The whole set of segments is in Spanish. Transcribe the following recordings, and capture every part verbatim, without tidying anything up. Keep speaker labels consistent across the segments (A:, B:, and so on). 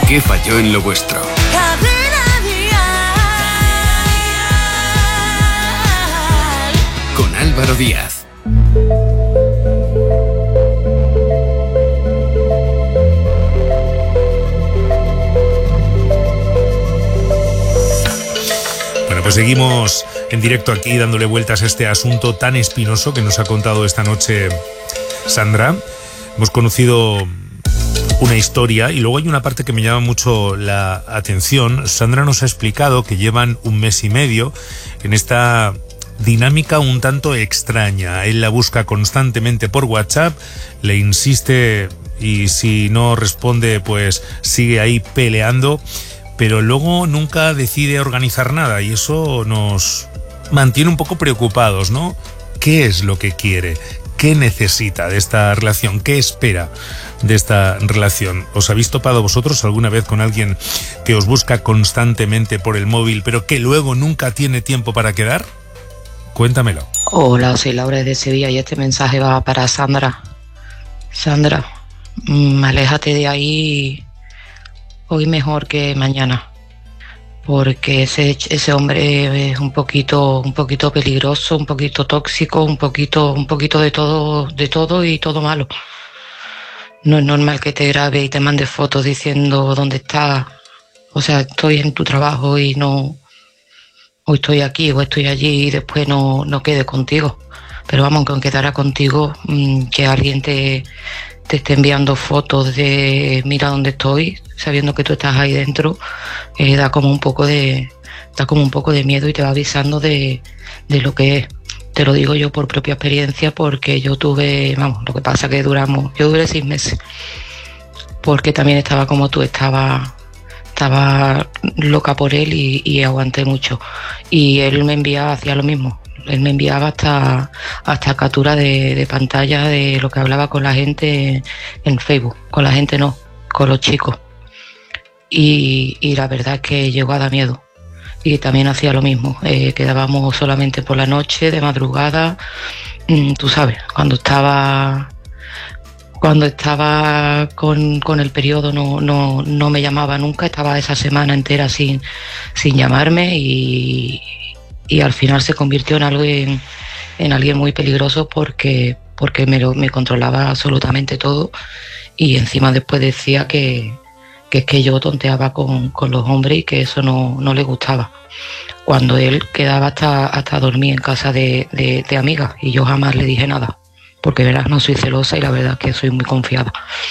A: ¿Qué falló en lo vuestro? Con Álvaro Díaz.
B: Bueno, pues seguimos en directo aquí dándole vueltas a este asunto tan espinoso que nos ha contado esta noche Sandra. Hemos conocido una historia y luego hay una parte que me llama mucho la atención. Sandra nos ha explicado que llevan un mes y medio en esta dinámica un tanto extraña. Él la busca constantemente por WhatsApp, le insiste y si no responde pues sigue ahí peleando, pero luego nunca decide organizar nada y eso nos mantiene un poco preocupados, ¿no? ¿Qué es lo que quiere? ¿Qué necesita de esta relación? ¿Qué espera de esta relación? ¿Os habéis topado vosotros alguna vez con alguien que os busca constantemente por el móvil pero que luego nunca tiene tiempo para quedar? Cuéntamelo.
C: Hola, soy Laura de Sevilla y este mensaje va para Sandra. Sandra, mmm, aléjate de ahí hoy mejor que mañana, porque ese, ese hombre es un poquito, un poquito peligroso, un poquito tóxico, un poquito, un poquito de todo, de todo y todo malo. No es normal que te grabe y te mande fotos diciendo dónde estás. O sea, estoy en tu trabajo y no, o estoy aquí o estoy allí y después no, no quede contigo. Pero vamos, que aunque quedara contigo, mmm, que alguien te, te esté enviando fotos de mira dónde estoy, sabiendo que tú estás ahí dentro, eh, da como un poco de da como un poco de miedo y te va avisando de, de lo que es. Te lo digo yo por propia experiencia, porque yo tuve, vamos, lo que pasa que duramos, yo duré seis meses, porque también estaba como tú, estaba estaba loca por él y, y aguanté mucho. Y él me enviaba, hacía lo mismo. Él me enviaba hasta, hasta captura de, de pantalla de lo que hablaba con la gente en Facebook. Con la gente no, con los chicos. Y, y la verdad es que llegó a dar miedo. Y también hacía lo mismo. Eh, quedábamos solamente por la noche, de madrugada. Mm, tú sabes, cuando estaba... Cuando estaba con, con el periodo no, no, no me llamaba nunca, estaba esa semana entera sin, sin llamarme y, y al final se convirtió en algo en, en alguien muy peligroso porque, porque me, lo, me controlaba absolutamente todo y encima después decía que, que es que yo tonteaba con, con los hombres y que eso no, no le gustaba. Cuando él quedaba hasta, hasta dormir en casa de, de, de amigas y yo jamás le dije nada. Porque verás, no soy celosa y la verdad que soy muy confiada.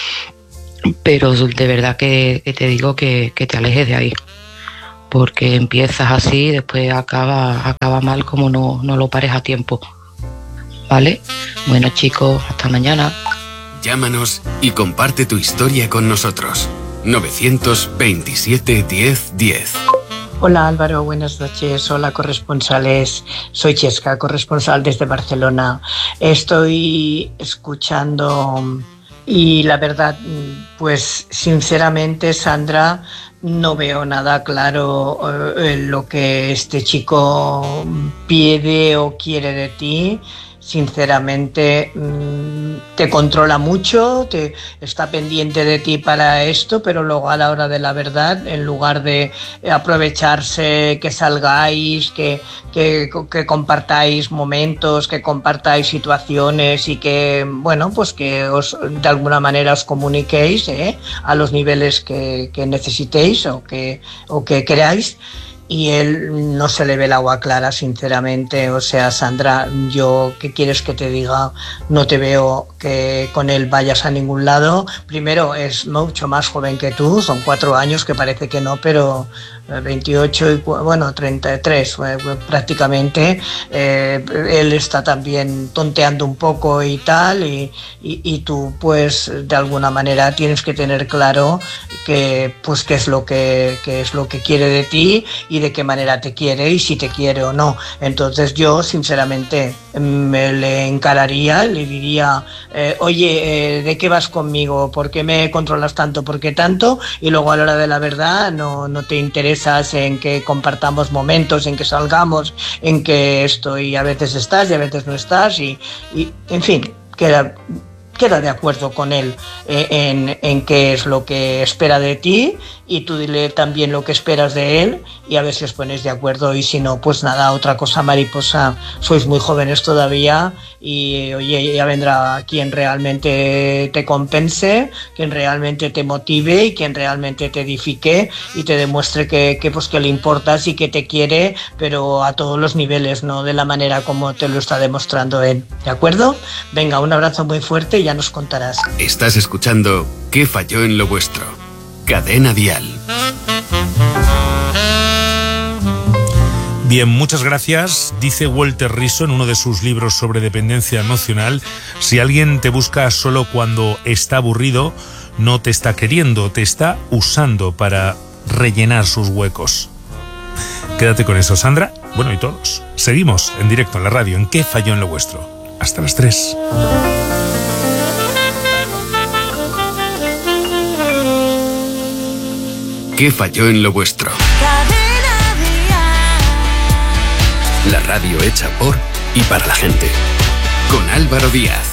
C: Pero de verdad que, que te digo que, que te alejes de ahí. Porque empiezas así y después acaba, acaba mal como no, no lo pares a tiempo. ¿Vale? Bueno, chicos, hasta mañana.
A: Llámanos y comparte tu historia con nosotros. novecientos veintisiete diez diez.
D: Hola Álvaro, buenas noches. Hola corresponsales. Soy Chesca, corresponsal desde Barcelona. Estoy escuchando y la verdad, pues sinceramente, Sandra, no veo nada claro eh, lo que este chico pide o quiere de ti. Sinceramente, te controla mucho, te está pendiente de ti para esto, pero luego a la hora de la verdad, en lugar de aprovecharse, que salgáis, que, que, que compartáis momentos, que compartáis situaciones y que, bueno, pues que os de alguna manera os comuniquéis ¿eh? a los niveles que, que necesitéis o que, o que queráis. Y él no se le ve el agua clara, sinceramente. O sea, Sandra, yo, ¿qué quieres que te diga? No te veo que con él vayas a ningún lado. Primero, es mucho más joven que tú, son cuatro años, que parece que no, pero veintiocho y, bueno, treinta y tres prácticamente. Eh, él está también tonteando un poco y tal, y, y, y tú, pues, de alguna manera tienes que tener claro que, pues, qué es lo que, qué es lo que quiere de ti y de qué manera te quiere y si te quiere o no. Entonces yo sinceramente me le encararía, le diría eh, oye, eh, ¿de qué vas conmigo? ¿Por qué me controlas tanto? ¿Por qué tanto? Y luego a la hora de la verdad no, no te interesas en que compartamos momentos, en que salgamos, en que esto y a veces estás y a veces no estás y, y en fin, que la, queda de acuerdo con él eh, en, en qué es lo que espera de ti, y tú dile también lo que esperas de él, y a ver si os ponéis de acuerdo, y si no, pues nada, otra cosa, mariposa, sois muy jóvenes todavía, y oye, ya vendrá quien realmente te compense, quien realmente te motive y quien realmente te edifique y te demuestre que, que, pues, que le importas y que te quiere, pero a todos los niveles, no de la manera como te lo está demostrando él, ¿de acuerdo? Venga, un abrazo muy fuerte y ya nos contarás.
A: Estás escuchando ¿Qué falló en lo vuestro? Cadena Dial.
B: Bien, muchas gracias. Dice Walter Rizzo en uno de sus libros sobre dependencia emocional: si alguien te busca solo cuando está aburrido, no te está queriendo, te está usando para rellenar sus huecos. Quédate con eso, Sandra. Bueno, y todos. Seguimos en directo en la radio en ¿Qué falló en lo vuestro? Hasta las tres.
A: ¿Qué falló en lo vuestro? La radio hecha por y para la gente. Con Álvaro Díaz.